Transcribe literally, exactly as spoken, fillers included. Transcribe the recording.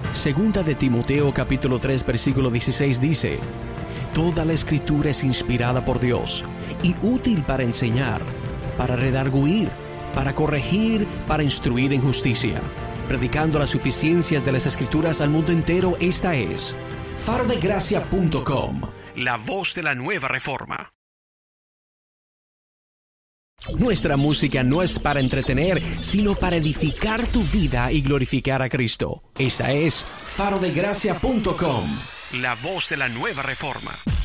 Segunda de Timoteo capítulo tres versículo dieciséis dice: Toda la escritura es inspirada por Dios y útil para enseñar, para redarguir, para corregir, para instruir en justicia, predicando las suficiencias de las escrituras al mundo entero. Esta es faro de gracia punto com, la voz de la nueva reforma. Nuestra música no es para entretener, sino para edificar tu vida y glorificar a Cristo. Esta es faro de gracia punto com, la voz de la nueva reforma.